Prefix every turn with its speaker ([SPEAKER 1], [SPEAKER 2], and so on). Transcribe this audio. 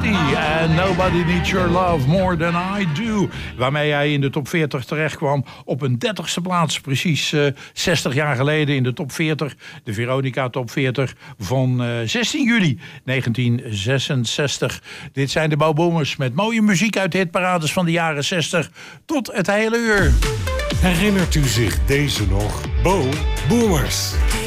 [SPEAKER 1] Disney en Nobody Needs Your Love More Than I Do. Waarmee hij in de top 40 terecht kwam op een 30ste plaats. Precies 60 jaar geleden in de top 40. De Veronica top 40 van 16 juli 1966. Dit zijn de Bo Boomers met mooie muziek uit de hitparades van de jaren 60 tot het hele uur.
[SPEAKER 2] Herinnert u zich deze nog? Bo Boomers.